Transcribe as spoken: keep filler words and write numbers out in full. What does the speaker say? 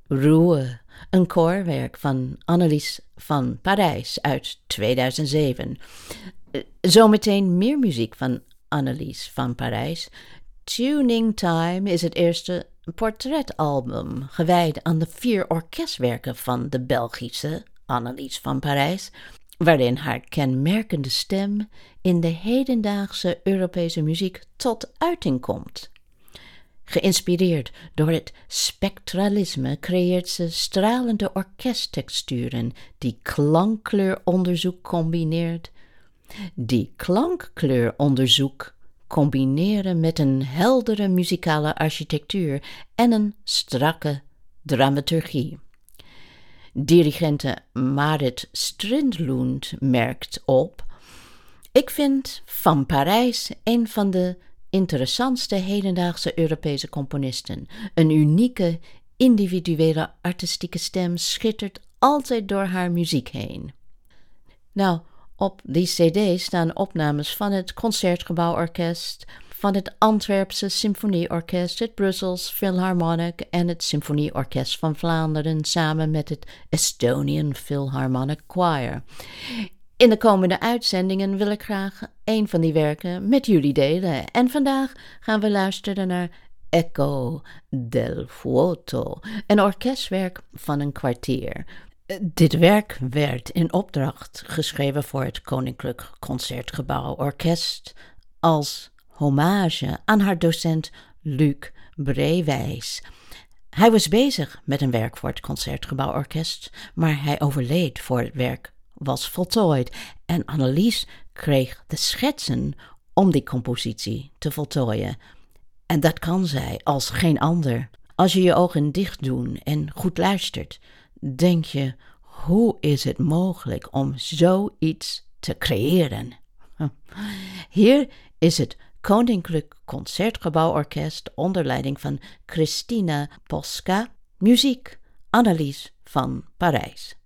Rouen, een koorwerk van Annelies van Parijs uit tweeduizend zeven. Uh, Zometeen meer muziek van Annelies van Parijs. Tuning Time is het eerste portretalbum gewijd aan de vier orkestwerken van de Belgische Annelies van Parijs, waarin haar kenmerkende stem in de hedendaagse Europese muziek tot uiting komt. Geïnspireerd door het spectralisme creëert ze stralende orkesttexturen die klankkleuronderzoek combineert. Die klankkleuronderzoek combineren met een heldere muzikale architectuur en een strakke dramaturgie. Dirigente Marit Strindlund merkt op: ik vind Van Parijs een van de interessantste hedendaagse Europese componisten. Een unieke, individuele artistieke stem schittert altijd door haar muziek heen. Nou, op die cd staan opnames van het Concertgebouworkest, van het Antwerpse Symfonieorkest, het Brussels Philharmonic en het Symfonieorkest van Vlaanderen samen met het Estonian Philharmonic Choir. In de komende uitzendingen wil ik graag een van die werken met jullie delen. En vandaag gaan we luisteren naar Echo del Vuoto, een orkestwerk van een kwartier. Dit werk werd in opdracht geschreven voor het Koninklijk Concertgebouworkest als hommage aan haar docent Luc Brewijs. Hij was bezig met een werk voor het Concertgebouworkest, maar hij overleed voor het werk was voltooid en Annelies kreeg de schetsen om die compositie te voltooien. En dat kan zij als geen ander. Als je je ogen dicht doet en goed luistert, denk je, hoe is het mogelijk om zoiets te creëren? Hier is het Koninklijk Concertgebouworkest onder leiding van Christina Posca, muziek Annelies van Parijs.